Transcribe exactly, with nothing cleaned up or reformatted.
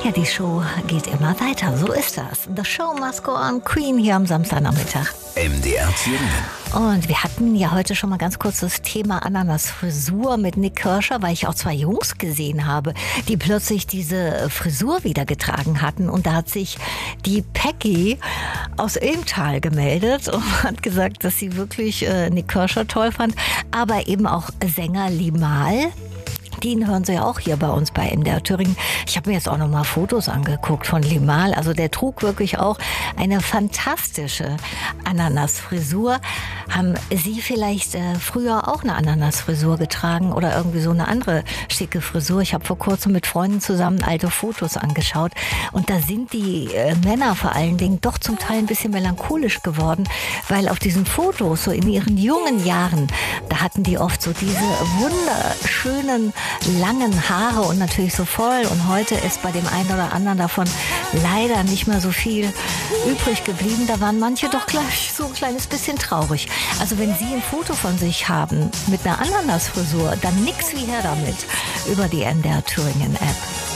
Ja, die Show geht immer weiter, so ist das. The Show Must Go On, Queen hier am Samstagnachmittag. M D R Thüringen. Und wir hatten ja heute schon mal ganz kurz das Thema Ananas-Frisur mit Nik Kershaw, weil ich auch zwei Jungs gesehen habe, die plötzlich diese Frisur wieder getragen hatten. Und da hat sich die Peggy aus Ilmtal gemeldet und hat gesagt, dass sie wirklich äh, Nik Kershaw toll fand, aber eben auch Sänger Limahl. Den hören Sie ja auch hier bei uns bei M D R Thüringen. Ich habe mir jetzt auch noch mal Fotos angeguckt von Limahl. Also der trug wirklich auch eine fantastische Ananasfrisur. Haben Sie vielleicht äh, früher auch eine Ananasfrisur getragen oder irgendwie so eine andere schicke Frisur? Ich habe vor kurzem mit Freunden zusammen alte Fotos angeschaut. Und da sind die äh, Männer vor allen Dingen doch zum Teil ein bisschen melancholisch geworden, weil auf diesen Fotos, so in ihren jungen Jahren, da hatten die oft so diese wunderschönen langen Haare und natürlich so voll, und heute ist bei dem einen oder anderen davon leider nicht mehr so viel übrig geblieben. Da waren manche doch gleich so ein kleines bisschen traurig. Also wenn Sie ein Foto von sich haben mit einer Ananasfrisur, dann nix wie her damit über die M D R Thüringen App.